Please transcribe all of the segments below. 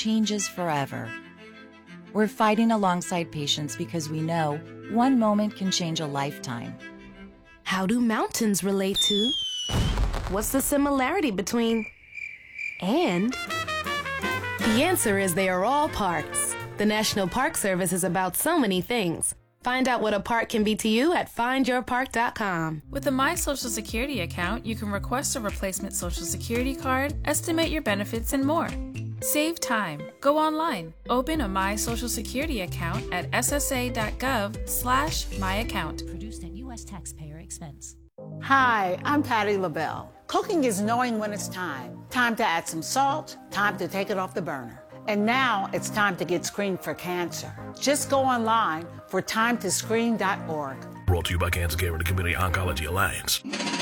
changes forever. We're fighting alongside patients because we know one moment can change a lifetime. How do mountains relate to? What's the similarity between and? The answer is they are all parks. The National Park Service is about so many things. Find out what a park can be to you at findyourpark.com. With a My Social Security account, you can request a replacement Social Security card, estimate your benefits, and more. Save time. Go online. Open a My Social Security account at ssa.gov/myaccount. Produced at U.S. taxpayer expense. Hi, I'm Patti LaBelle. Cooking is knowing when it's time. Time to add some salt, time to take it off the burner. And now it's time to get screened for cancer. Just go online for timetoscreen.org. Brought to you by Cancer Care and the Community Oncology Alliance.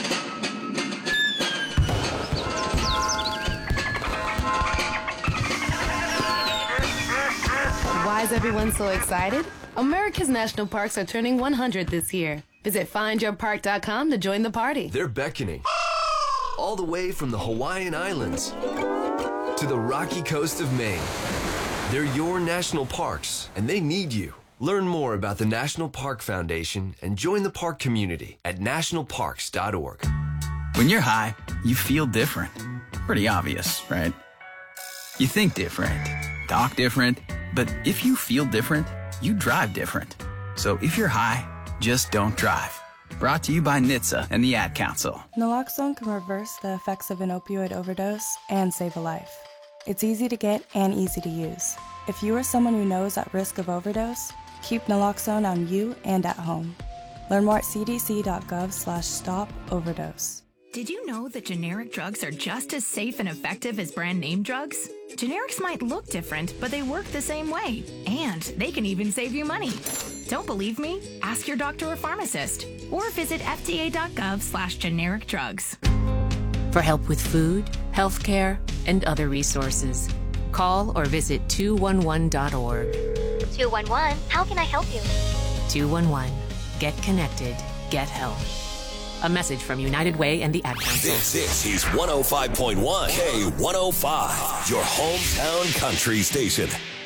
Why is everyone so excited? America's national parks are turning 100 this year. Visit findyourpark.com to join the party. They're beckoning. All the way from the Hawaiian Islands to the rocky coast of Maine. They're your national parks, and they need you. Learn more about the National Park Foundation and join the park community at nationalparks.org. When you're high, you feel different. Pretty obvious, right? You think different, talk different, but if you feel different, you drive different. So if you're high, just don't drive. Brought to you by NHTSA and the Ad Council. Naloxone can reverse the effects of an opioid overdose and save a life. It's easy to get and easy to use. If you or someone you know is at risk of overdose, keep naloxone on you and at home. Learn more at cdc.gov/stop-overdose. Did you know that generic drugs are just as safe and effective as brand name drugs? Generics might look different, but they work the same way. And they can even save you money. Don't believe me? Ask your doctor or pharmacist. Or visit fda.gov/generic drugs. For help with food, healthcare, and other resources, call or visit 211.org. 211, how can I help you? 211. Get connected. Get help. A message from United Way and the Ad Council. This is 105.1 K105, your hometown country station.